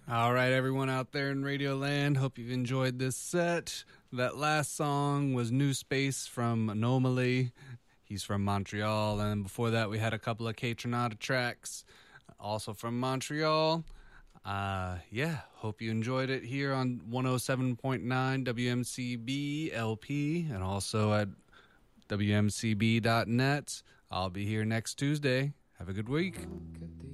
All right, everyone out there in Radio Land, hope you've enjoyed this set. That last song was New Space from Anomaly. He's from Montreal. And before that, we had a couple of Kaytranada tracks, also from Montreal. Hope you enjoyed it here on 107.9 WMCB LP and also at WMCB.net. I'll be here next Tuesday. Have a good week.